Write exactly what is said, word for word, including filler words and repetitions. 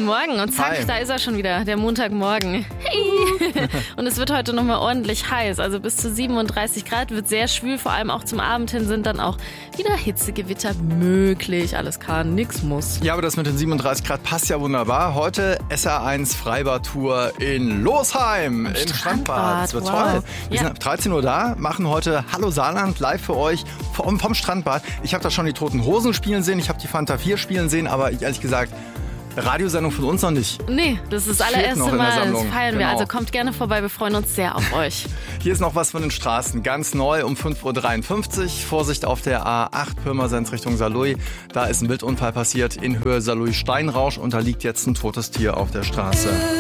Guten Morgen und zack, Hi. Da ist er schon wieder, der Montagmorgen. Hey. Und es wird heute nochmal ordentlich heiß, also bis zu siebenunddreißig Grad, wird sehr schwül, vor allem auch zum Abend hin sind dann auch wieder Hitzegewitter möglich. Alles kann, nix muss. Ja, aber das mit den siebenunddreißig Grad passt ja wunderbar. Heute S R eins Freibad-Tour in Losheim im Strandbad. Strandbad. Das wird Wow. toll. Wir Ja. sind ab dreizehn Uhr da, machen heute Hallo Saarland live für euch vom, vom Strandbad. Ich habe da schon die Toten Hosen spielen sehen, ich habe die Fanta vier spielen sehen, aber ich, ehrlich gesagt, Radiosendung von uns noch nicht. Nee, das ist das Fehlt noch allererste in der Mal, das Sammlung. feiern wir. Genau. Also kommt gerne vorbei, wir freuen uns sehr auf euch. Hier ist noch was von den Straßen. Ganz neu um fünf Uhr dreiundfünfzig. Vorsicht auf der A acht Pirmasens Richtung Saarlouis. Da ist ein Wildunfall passiert in Höhe Saarlouis-Steinrausch und da liegt jetzt ein totes Tier auf der Straße.